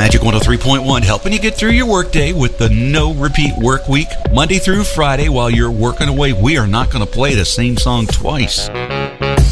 Magic 103.1, helping you get through your workday with the no repeat work week. Monday through Friday while you're working away, we are not going to play the same song twice.